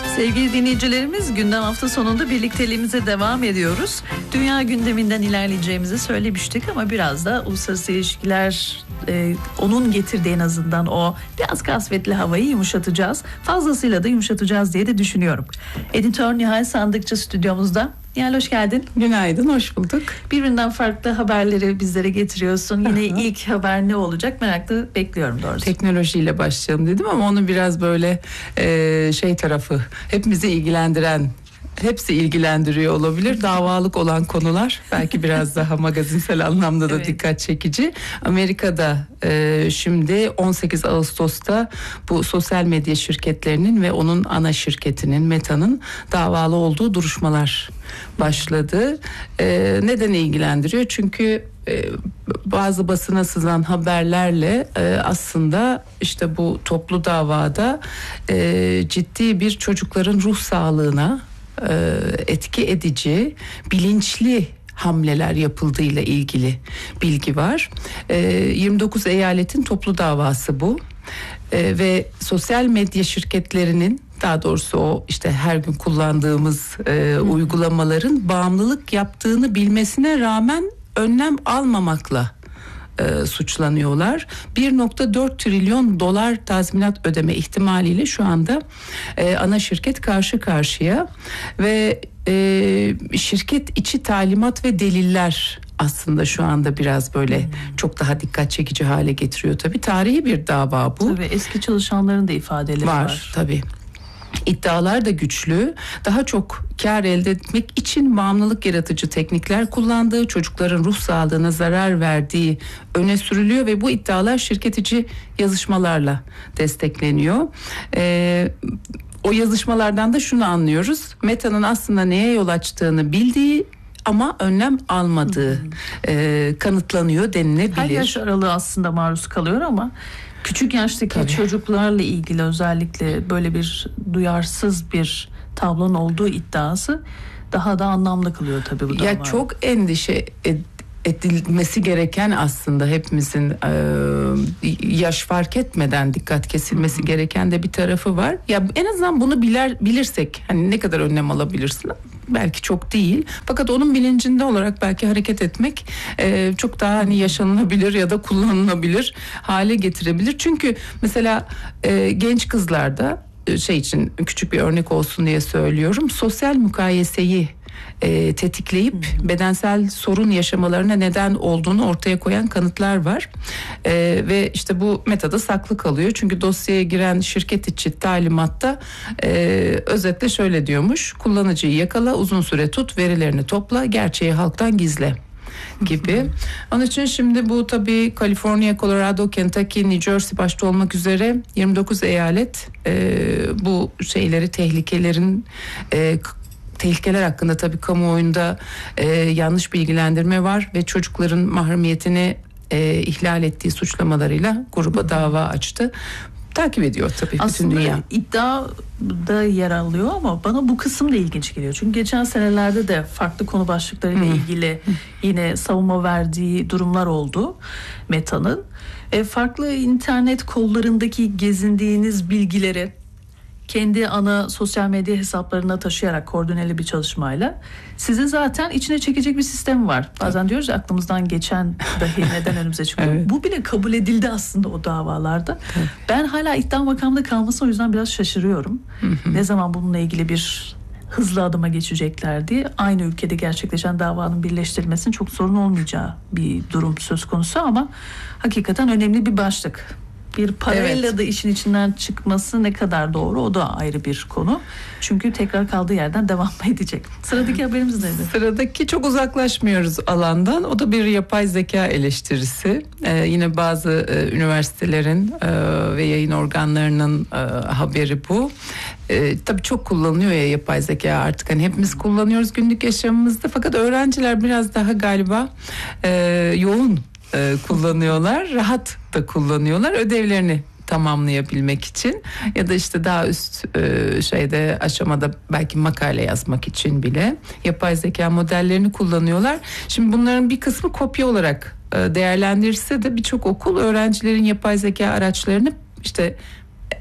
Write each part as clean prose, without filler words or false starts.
Sevgili dinleyicilerimiz, gündem hafta sonunda birlikteliğimize devam ediyoruz. Dünya gündeminden ilerleyeceğimizi söylemiştik ama biraz da uluslararası ilişkiler, onun getirdiği en azından o biraz kasvetli havayı yumuşatacağız. Fazlasıyla da yumuşatacağız diye de düşünüyorum. Editör Nihal Sandıkçı stüdyomuzda. Nihal, hoş geldin. Günaydın, hoş bulduk. Birbirinden farklı haberleri bizlere getiriyorsun. Yine ilk haber ne olacak merakla bekliyorum doğrusu. Teknolojiyle başlayalım dedim ama onun biraz böyle tarafı, hepimizi ilgilendiren, hepsi ilgilendiriyor olabilir. Davalık olan konular belki biraz daha magazinsel anlamda da dikkat çekici. Amerika'da şimdi 18 Ağustos'ta bu sosyal medya şirketlerinin ve onun ana şirketinin Meta'nın davalı olduğu duruşmalar başladı. Neden ilgilendiriyor? Çünkü bazı basına sızan haberlerle aslında işte bu toplu davada ciddi bir çocukların ruh sağlığına etki edici, bilinçli hamleler yapıldığıyla ilgili bilgi var. 29 eyaletin toplu davası bu. Ve sosyal medya şirketlerinin, daha doğrusu o işte her gün kullandığımız uygulamaların bağımlılık yaptığını bilmesine rağmen önlem almamakla suçlanıyorlar. 1.4 trilyon dolar tazminat ödeme ihtimaliyle şu anda ana şirket karşı karşıya ve şirket içi talimat ve deliller aslında şu anda biraz böyle çok daha dikkat çekici hale getiriyor tabii. Tarihi bir dava bu. Tabii eski çalışanların da ifadeleri var. Tabii. İddialar da güçlü. Daha çok kar elde etmek için bağımlılık yaratıcı teknikler kullandığı, çocukların ruh sağlığına zarar verdiği öne sürülüyor ve bu iddialar şirket içi yazışmalarla destekleniyor. O yazışmalardan da şunu anlıyoruz: Meta'nın aslında neye yol açtığını bildiği ama önlem almadığı kanıtlanıyor denilebilir. Her yaş aralığı aslında maruz kalıyor ama küçük yaştaki çocuklarla ilgili özellikle böyle bir duyarsız bir tablonun olduğu iddiası daha da anlamlı kılıyor tabii bu dava. Ya çok endişe edilmesi gereken, aslında hepimizin yaş fark etmeden dikkat kesilmesi gereken de bir tarafı var. Ya en azından bunu bilirsek hani ne kadar önlem alabilirsin? Belki çok değil. Fakat onun bilincinde olarak belki hareket etmek çok daha hani yaşanılabilir ya da kullanılabilir hale getirebilir. Çünkü mesela genç kızlarda için küçük bir örnek olsun diye söylüyorum. Sosyal mukayeseyi tetikleyip bedensel sorun yaşamalarına neden olduğunu ortaya koyan kanıtlar var. Ve işte bu Meta'da saklı kalıyor. Çünkü dosyaya giren şirket içi talimatta özetle şöyle diyormuş: kullanıcıyı yakala, uzun süre tut, verilerini topla, gerçeği halktan gizle gibi. Onun için şimdi bu tabii Kaliforniya, Colorado, Kentucky, New Jersey başta olmak üzere 29 eyalet bu tehlikeler hakkında tabii kamuoyunda yanlış bilgilendirme var ve çocukların mahremiyetini ihlal ettiği suçlamalarıyla gruba dava açtı. Takip ediyor tabii aslında bütün dünya. İddia da yer alıyor ama bana bu kısım da ilginç geliyor. Çünkü geçen senelerde de farklı konu başlıklarıyla ilgili yine savunma verdiği durumlar oldu Meta'nın. Farklı internet kollarındaki gezindiğiniz bilgileri kendi ana sosyal medya hesaplarına taşıyarak koordineli bir çalışmayla sizi zaten içine çekecek bir sistem var. Bazen diyoruz ya, aklımızdan geçen dahi neden önümüze çıkıyor. Evet. Bu bile kabul edildi aslında o davalarda. Evet. Ben hala iddia makamında kalmasına o yüzden biraz şaşırıyorum. Ne zaman bununla ilgili bir hızlı adıma geçecekler diye. Aynı ülkede gerçekleşen davanın birleştirilmesinin çok sorun olmayacağı bir durum söz konusu ama hakikaten önemli bir başlık. Bir parayla da işin içinden çıkması ne kadar doğru, o da ayrı bir konu. Çünkü tekrar kaldığı yerden devam edecek. Sıradaki haberimiz neydi? Sıradaki çok uzaklaşmıyoruz alandan. O da bir yapay zeka eleştirisi. Yine bazı üniversitelerin ve yayın organlarının haberi bu. Tabii çok kullanılıyor ya yapay zeka artık. Hani hepimiz kullanıyoruz günlük yaşamımızda. Fakat öğrenciler biraz daha galiba yoğun kullanıyorlar, rahat da kullanıyorlar ödevlerini tamamlayabilmek için ya da işte daha üst aşamada belki makale yazmak için bile yapay zeka modellerini kullanıyorlar. Şimdi bunların bir kısmı kopya olarak değerlendirirse de birçok okul öğrencilerin yapay zeka araçlarını işte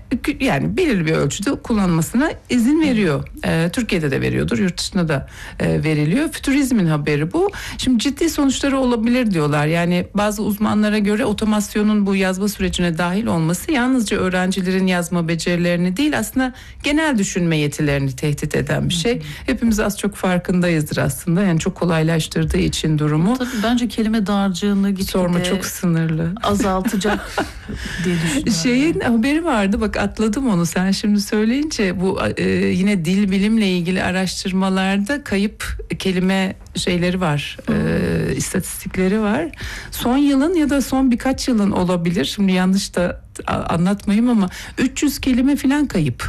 yani belirli bir ölçüde kullanmasına izin veriyor. Türkiye'de de veriyordur, yurt dışında da veriliyor. Fütürizmin haberi bu. Şimdi ciddi sonuçları olabilir diyorlar. Yani bazı uzmanlara göre otomasyonun bu yazma sürecine dahil olması yalnızca öğrencilerin yazma becerilerini değil, aslında genel düşünme yetilerini tehdit eden bir şey. Hepimiz az çok farkındayızdır aslında. Yani çok kolaylaştırdığı için durumu. Tabii bence kelime dağarcığını sorma, çok sınırlı. Azaltacak diye düşünüyorum. Şeyin haberi vardı, bak atladım onu sen şimdi söyleyince, bu yine dil bilimle ilgili araştırmalarda kayıp kelime şeyleri var, istatistikleri var. Son yılın ya da son birkaç yılın olabilir, şimdi yanlış da anlatmayayım ama 300 kelime falan kayıp.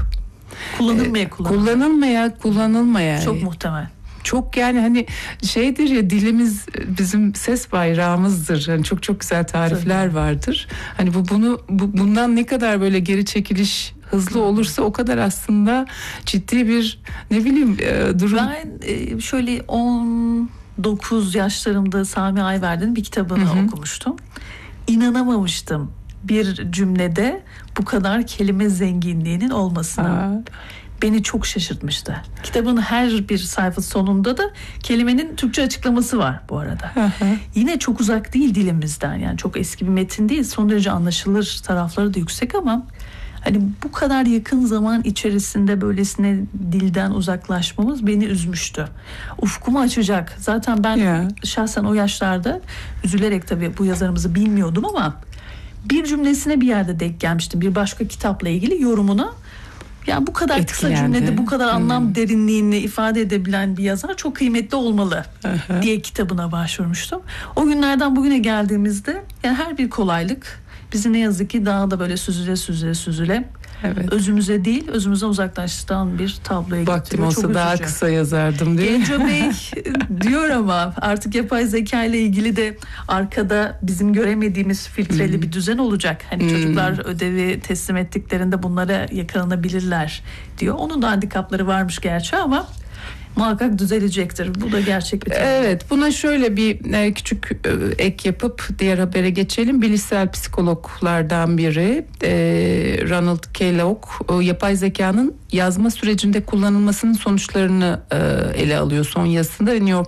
Kullanılmaya. Çok muhtemel. Çok, yani hani şeydir ya, dilimiz bizim ses bayrağımızdır. Hani çok çok güzel tarifler vardır. Hani bundan ne kadar böyle geri çekiliş hızlı olursa o kadar aslında ciddi bir durum. Ben şöyle 19 yaşlarımda Sami Ayverdi'nin bir kitabını okumuştum. İnanamamıştım bir cümlede bu kadar kelime zenginliğinin olmasına. Beni çok şaşırtmıştı. Kitabın her bir sayfa sonunda da kelimenin Türkçe açıklaması var bu arada. Yine çok uzak değil dilimizden, yani çok eski bir metin değil. Son derece anlaşılır tarafları da yüksek ama hani bu kadar yakın zaman içerisinde böylesine dilden uzaklaşmamız beni üzmüştü. Ufkumu açacak. Zaten ben şahsen o yaşlarda üzülerek tabii bu yazarımızı bilmiyordum ama bir cümlesine bir yerde denk gelmiştim. Bir başka kitapla ilgili yorumuna. Yani bu kadar kısa cümlede bu kadar anlam derinliğini ifade edebilen bir yazar çok kıymetli olmalı diye kitabına başvurmuştum. O günlerden bugüne geldiğimizde yani her bir kolaylık bizi ne yazık ki daha da böyle süzüle özümüze değil, özümüzden uzaklaştıran bir tabloya getiriyor. Vaktim olsa daha kısa yazardım diye. Genco Bey diyor ama artık yapay zeka ile ilgili de arkada bizim göremediğimiz filtreli bir düzen olacak. Hani çocuklar ödevi teslim ettiklerinde bunlara yakalanabilirler diyor. Onun da handikapları varmış gerçi ama muhakkak düzelecektir. Bu da gerçek bir tablo. Evet, buna şöyle bir küçük ek yapıp diğer habere geçelim. Bilişsel psikologlardan biri Ronald Kellogg yapay zekanın yazma sürecinde kullanılmasının sonuçlarını ele alıyor son yazısında ve New York